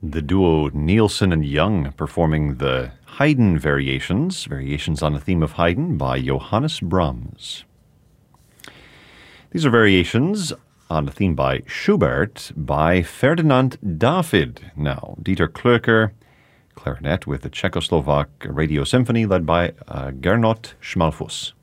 The duo Nielsen and Young performing the Haydn Variations on the theme of Haydn by Johannes Brahms. These are variations on the theme by Schubert by Ferdinand David. Now, Dieter Klöcker, clarinet with the Czechoslovak Radio Symphony led by Gernot Schmalfuss.